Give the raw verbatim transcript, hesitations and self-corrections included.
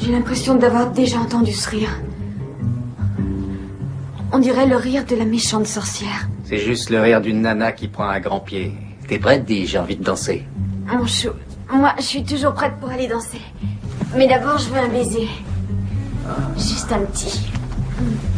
J'ai l'impression d'avoir déjà entendu ce rire. On dirait le rire de la méchante sorcière. C'est juste le rire d'une nana qui prend un grand pied. T'es prête, dis, j'ai envie de danser. Mon chou, moi, je suis toujours prête pour aller danser. Mais d'abord, je veux un baiser. Juste un petit.